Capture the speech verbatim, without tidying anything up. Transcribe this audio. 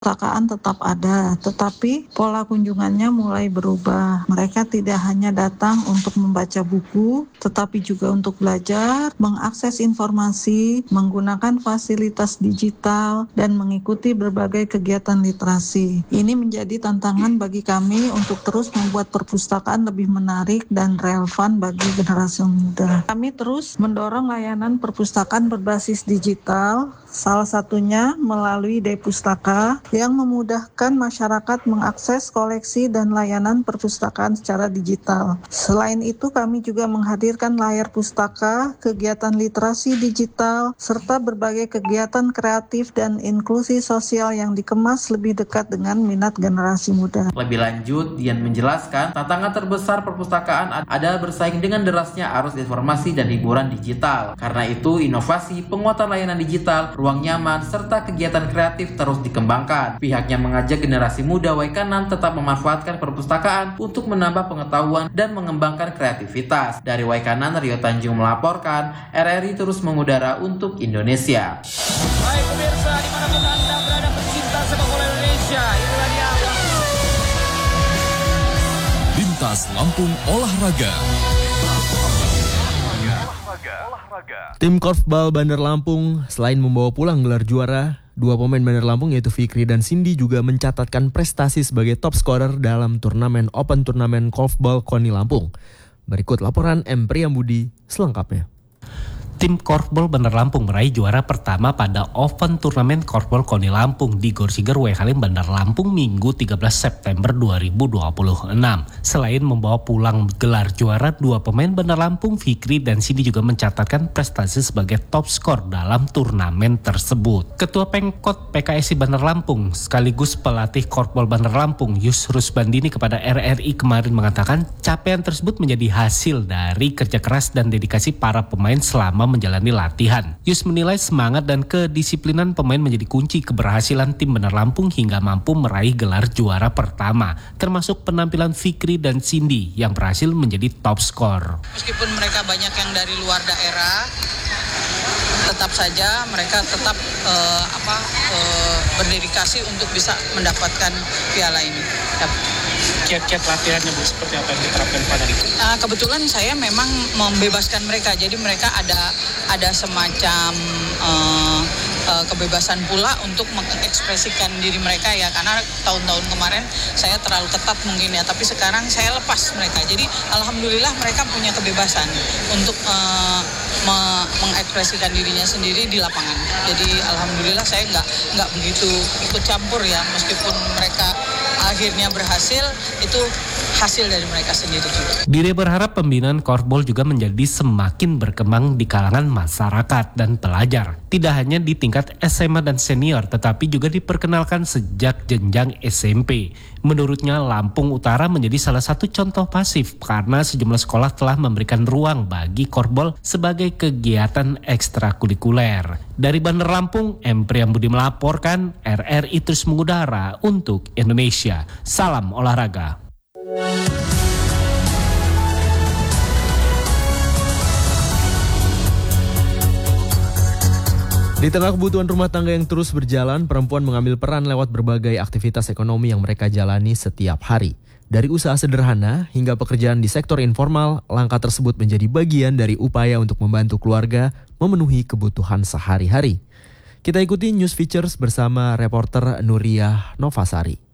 Perpustakaan tetap ada, tetapi pola kunjungannya mulai berubah. Mereka tidak hanya datang untuk membaca buku, tetapi juga untuk belajar, mengakses informasi, menggunakan fasilitas digital, dan mengikuti berbagai kegiatan literasi. Ini menjadi tantangan bagi kami untuk terus membuat perpustakaan lebih menarik dan relevan bagi generasi muda. Kami terus mendorong layanan perpustakaan berbasis digital, salah satunya melalui Depustaka, yang memudahkan masyarakat mengakses koleksi dan layanan perpustakaan secara digital. Selain itu, kami juga menghadirkan layar pustaka, kegiatan literasi digital, serta berbagai kegiatan kreatif dan inklusi sosial yang dikemas lebih dekat dengan minat generasi muda. Lebih lanjut, Dian menjelaskan tantangan terbesar perpustakaan adalah bersaing dengan derasnya arus informasi dan hiburan digital. Karena itu, inovasi, penguatan layanan digital, ruang nyaman, serta kegiatan kreatif terus dikembangkan. Pihaknya mengajak generasi muda Waikanan tetap memanfaatkan perpustakaan untuk menambah pengetahuan dan mengembangkan kreativitas. Dari Waikanan, Rio Tanjung melaporkan, R R I terus mengudara untuk Indonesia. Baik pemirsa, dimanapun Anda berada pecinta sepak bola Indonesia, inilah dia Lintas Lampung Olahraga. Tim Korfbal Bandar Lampung selain membawa pulang gelar juara, dua pemain Bandar Lampung yaitu Fikri dan Cindy juga mencatatkan prestasi sebagai top scorer dalam turnamen Open Turnamen Korfbal Koni Lampung. Berikut laporan M. Priyambudi selengkapnya. Tim Korfbal Bandar Lampung meraih juara pertama pada Open Turnamen Korfbal Koni Lampung di Gor Siger W Halim Bandar Lampung Minggu tiga belas September dua ribu dua puluh enam. Selain membawa pulang gelar juara, dua pemain Bandar Lampung, Fikri dan Cindy juga mencatatkan prestasi sebagai top skor dalam turnamen tersebut. Ketua Pengkot P K S I Bandar Lampung sekaligus pelatih Korfbal Bandar Lampung Yusrus Bandini kepada R R I kemarin mengatakan capaian tersebut menjadi hasil dari kerja keras dan dedikasi para pemain selama menjalani latihan. Yus menilai semangat dan kedisiplinan pemain menjadi kunci keberhasilan tim Bandar Lampung hingga mampu meraih gelar juara pertama, termasuk penampilan Fikri dan Cindy yang berhasil menjadi top skor. Meskipun mereka banyak yang dari luar daerah, tetap saja mereka tetap uh, apa uh, berdedikasi untuk bisa mendapatkan piala ini. Yap. Kiat-kiat latihannya Bu, seperti apa yang diterapkan pada itu? Uh, kebetulan saya memang membebaskan mereka, jadi mereka ada ada semacam uh, uh, kebebasan pula untuk mengekspresikan diri mereka ya, karena tahun-tahun kemarin saya terlalu ketat mungkin ya, tapi sekarang saya lepas mereka. Jadi alhamdulillah mereka punya kebebasan untuk uh, me- mengekspresikan dirinya sendiri di lapangan. Jadi alhamdulillah saya nggak nggak begitu ikut campur ya, meskipun mereka akhirnya berhasil, itu hasil dari mereka sendiri juga. Diri berharap pembinaan korfbal juga menjadi semakin berkembang di kalangan masyarakat dan pelajar. Tidak hanya di tingkat S M A dan senior, tetapi juga diperkenalkan sejak jenjang S M P. Menurutnya, Lampung Utara menjadi salah satu contoh pasif karena sejumlah sekolah telah memberikan ruang bagi korfbal sebagai kegiatan ekstrakurikuler. Dari Bandar Lampung, M. Priyambudi melaporkan, R R I terus mengudara untuk Indonesia. Salam olahraga. Di tengah kebutuhan rumah tangga yang terus berjalan, perempuan mengambil peran lewat berbagai aktivitas ekonomi yang mereka jalani setiap hari. Dari usaha sederhana hingga pekerjaan di sektor informal, langkah tersebut menjadi bagian dari upaya untuk membantu keluarga memenuhi kebutuhan sehari-hari. Kita ikuti News Features bersama reporter Nuriyah Novasari.